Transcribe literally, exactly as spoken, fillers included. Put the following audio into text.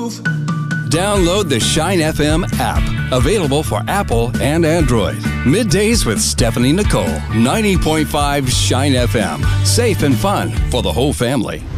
move. Download the Shine F M app, available for Apple and Android. Middays with Stephanie Nicole, ninety point five Shine F M. Safe and fun for the whole family.